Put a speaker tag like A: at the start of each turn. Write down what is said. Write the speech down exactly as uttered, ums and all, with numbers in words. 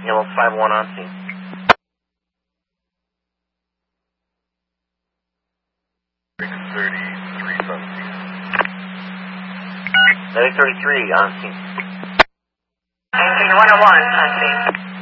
A: Ambulance five one on scene.
B: thirty-three on scene.
A: Medic thirty-three on scene.
C: one oh one on scene.